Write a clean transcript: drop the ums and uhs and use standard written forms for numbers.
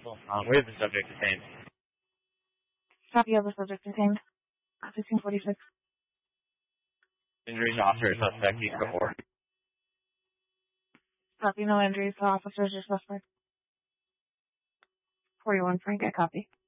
possible. We have the subject detained. Copy of the subject detained. 1646. Injuries to officer or suspect, East Coast 4. Copy, no injuries to officers or suspects. 41 Frank, I copy.